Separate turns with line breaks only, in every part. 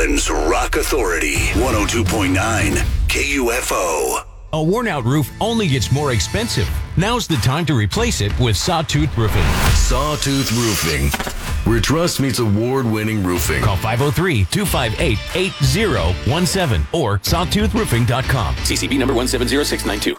Portland's Rock Authority, 102.9 KUFO.
A worn-out roof only gets more expensive. Now's the time to replace it with Sawtooth Roofing.
Sawtooth Roofing, where trust meets award-winning roofing.
Call 503-258-8017 or sawtoothroofing.com.
CCB number 170692.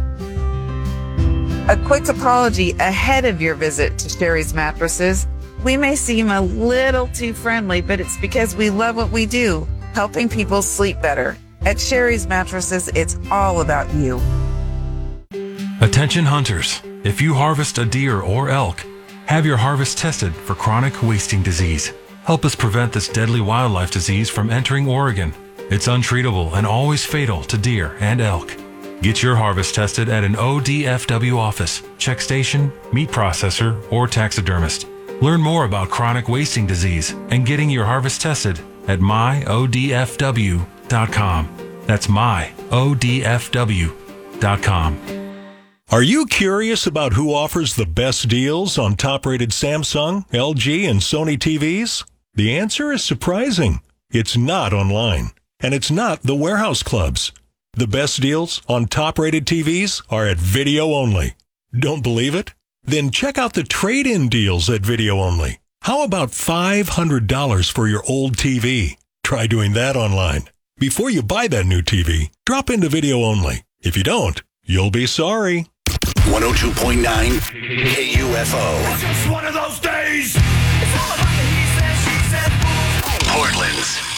A quick apology ahead of your visit to Sherry's Mattresses. We may seem a little too friendly, but it's because we love what we do, helping people sleep better. At Sherry's Mattresses, it's all about you.
Attention hunters, if you harvest a deer or elk, have your harvest tested for chronic wasting disease. Help us prevent this deadly wildlife disease from entering Oregon. It's untreatable and always fatal to deer and elk. Get your harvest tested at an ODFW office, check station, meat processor, or taxidermist. Learn more about chronic wasting disease and getting your harvest tested at myodfw.com. That's myodfw.com.
Are you curious about who offers the best deals on top-rated Samsung, LG, and Sony TVs? The answer is surprising. It's not online, and it's not the warehouse clubs. The best deals on top-rated TVs are at Video Only. Don't believe it? Then check out the trade-in deals at Video Only. How about $500 for your old TV? Try doing that online. Before you buy that new TV, drop into Video Only. If you don't, you'll be sorry.
102.9 KUFO.
It's just one of those days.
Portland's